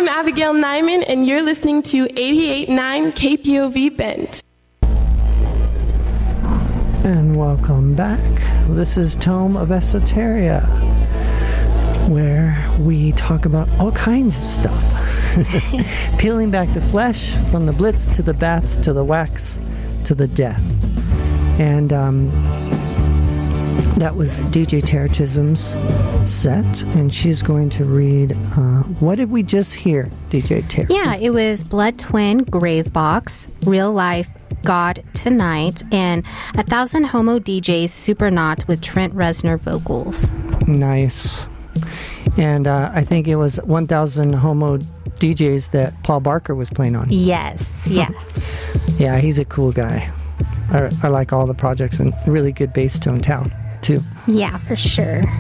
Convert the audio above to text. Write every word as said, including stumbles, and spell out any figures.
I'm Abigail Nyman, and you're listening to eighty-eight point nine K P O V Bend. And welcome back. This is Tome of Esoteria, where we talk about all kinds of stuff. Peeling back the flesh, from the blitz to the bats to the wax to the death. And um, that was D J Terrorism's set, and she's going to read, uh, what did we just hear, D J Terrorism? Yeah, it was Blood Twin, Gravebox, Real Life, God Tonight, and A Thousand Homo D Js Supernaut with Trent Reznor vocals. Nice. And uh, I think it was one thousand Homo D Js that Paul Barker was playing on. Yes, yeah. Yeah, he's a cool guy. I, I like all the projects, and really good bass tone talent, too. Yeah, for sure.